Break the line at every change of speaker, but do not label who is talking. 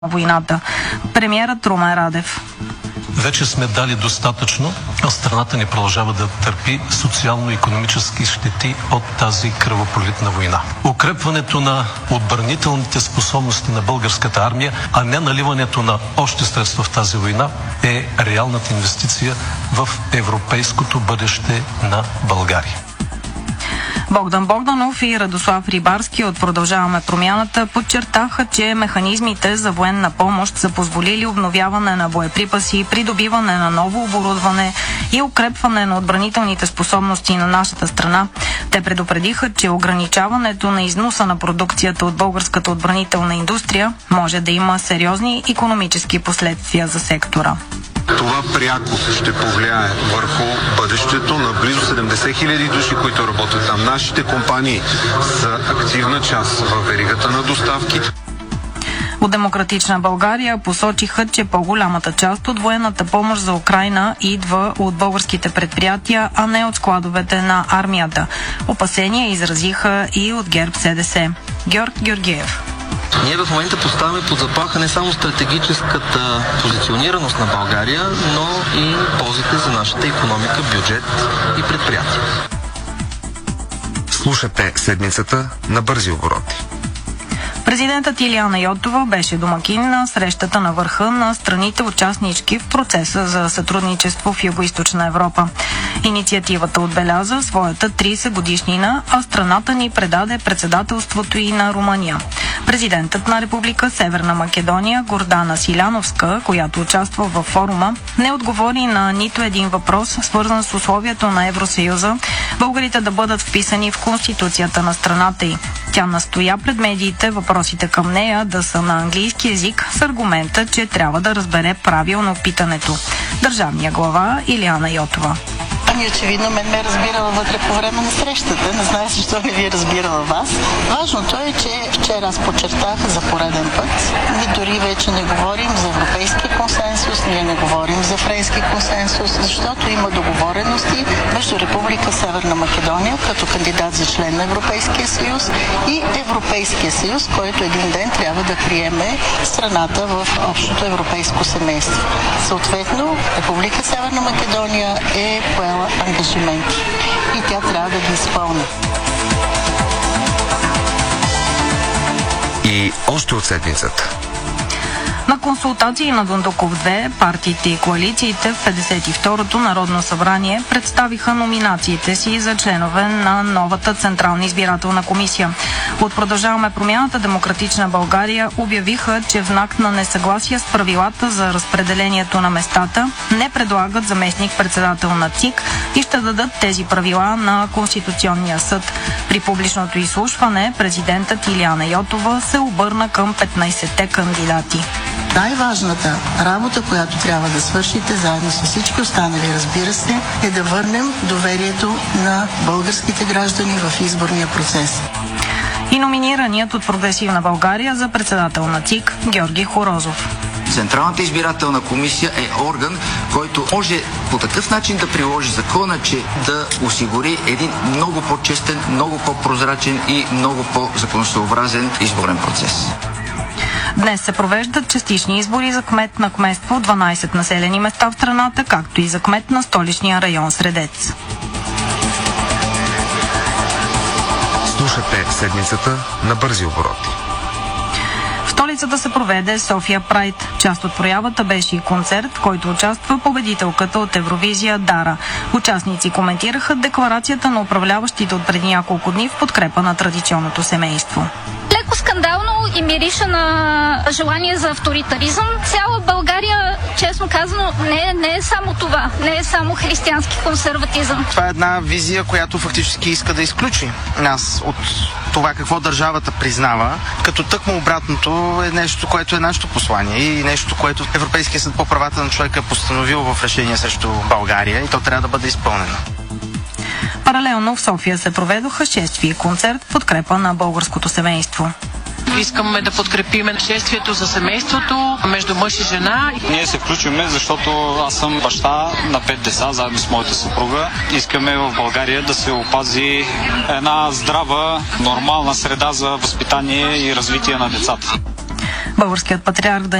войната. Премиерът Румен Радев.
Вече сме дали достатъчно, а страната ни продължава да търпи социално-икономически щети от тази кръвопролитна война. Укрепването на отбранителните способности на българската армия, а не наливането на още средства в тази война, е реалната инвестиция в европейското бъдеще на България.
Богдан Богданов и Радослав Рибарски от Продължаваме промяната подчертаха, че механизмите за военна помощ са позволили обновяване на боеприпаси, придобиване на ново оборудване и укрепване на отбранителните способности на нашата страна. Те предупредиха, че ограничаването на износа на продукцията от българската отбранителна индустрия може да има сериозни икономически последствия за сектора.
Това пряко ще повлияе върху бъдещето на близо 70 хиляди души, които работят там. Нашите компании са активна част в веригата на доставки.
От Демократична България посочиха, че по-голямата част от военната помощ за Украйна идва от българските предприятия, а не от складовете на армията. Опасения изразиха и от ГЕРБ-СДС. Георг Георгиев.
Ние в момента поставяме под заплаха не само стратегическата позиционираност на България, но и ползите за нашата икономика, бюджет и предприятия.
Слушате седмицата на бързи обороти.
Президентът Илияна Йотова беше домакин на срещата на върха на страните участнички в процеса за сътрудничество в Югоизточна Европа. Инициативата отбеляза своята 30-годишнина, а страната ни предаде председателството и на Румъния. Президентът на Република Северна Македония Гордана Силяновска, която участва във форума, не отговори на нито един въпрос, свързан с условието на Евросъюза, българите да бъдат вписани в Конституцията на страната й. Тя настоя пред медиите въпросите към нея да са на английски език с аргумента, че трябва да разбере правилно питането. Държавния глава Илияна Йотова.
Ами очевидно мен ме е разбирала вътре по време на срещата. Не знае защо не ви е разбирала вас. Важното е, че вчера аз подчертах за пореден път. Ние дори вече не говорим за европейски консенсус, ние не говорим за френски консенсус, защото има договорености между Република Северна Македония като кандидат за член на Европейския съюз и Европейския съюз, който един ден трябва да приеме страната в общото европейско семейство. Съответно, Република Северна Македония е поела ангажименти и тя трябва да ги изпълни.
И още от седмицата.
На консултации на Дондуков 2, партиите и коалициите в 52-то Народно събрание представиха номинациите си за членове на новата Централна избирателна комисия. От Продължаваме промяната Демократична България обявиха, че в знак на несъгласие с правилата за разпределението на местата не предлагат заместник-председател на ЦИК и ще дадат тези правила на Конституционния съд. При публичното изслушване президентът Илияна Йотова се обърна към 15-те кандидати.
Най-важната работа, която трябва да свършите заедно с всички останали, разбира се, е да върнем доверието на българските граждани в изборния процес.
И номинираният от Прогресивна България за председател на ЦИК Георги Хорозов.
Централната избирателна комисия е орган, който може по такъв начин да приложи закона, че да осигури един много по-честен, много по-прозрачен и много по-законосъобразен изборен процес.
Днес се провеждат частични избори за кмет на кметство в 12 населени места в страната, както и за кмет на столичния район Средец.
Слушате седмицата на бързи обороти.
В столицата се проведе София Прайд. Част от проявата беше и концерт, в който участва победителката от Евровизия Дара. Участници коментираха декларацията на управляващите от преди няколко дни в подкрепа на традиционното семейство.
Леко скандално и мириша на желание за авторитаризъм. Цяла България, честно казано, не е само това. Не е само християнски консерватизъм.
Това е една визия, която фактически иска да изключи нас от това какво държавата признава, като тъкмо обратното е нещо, което е нашето послание и нещо, което Европейския съд по правата на човека е постановил в решение срещу България и то трябва да бъде изпълнено.
Паралелно в София се проведоха шествие и концерт в подкрепа на българското семейство.
Искаме да подкрепим шествието за семейството между мъж и жена.
Ние се включваме, защото аз съм баща на 5 деца, заедно с моята съпруга. Искаме в България да се опази една здрава, нормална среда за възпитание и развитие на децата.
Българският патриарх